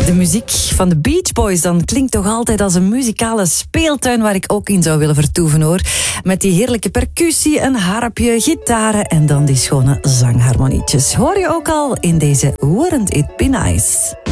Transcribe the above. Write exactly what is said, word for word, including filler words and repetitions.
De muziek van de Beach Boys, dan klinkt toch altijd als een muzikale speeltuin waar ik ook in zou willen vertoeven, hoor. Met die heerlijke percussie, een harpje, gitaren en dan die schone zangharmonietjes. Hoor je ook al in deze Wouldn't It Be Nice?